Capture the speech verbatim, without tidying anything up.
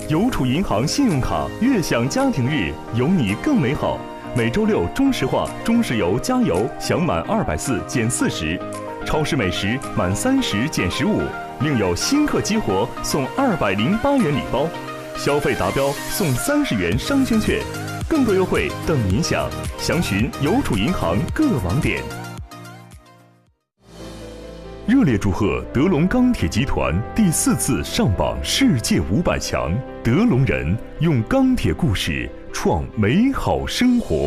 邮储银行信用卡悦享家庭日，有你更美好。每周六中石化、中石油加油享满二百四减四十，超市美食满三十减十五，另有新客激活送二百零八元礼包，消费达标送三十元商圈券，更多优惠等您享。详询邮储银行各网点。热烈祝贺德龙钢铁集团第四次上榜世界五百强，德龙人用钢铁故事创美好生活。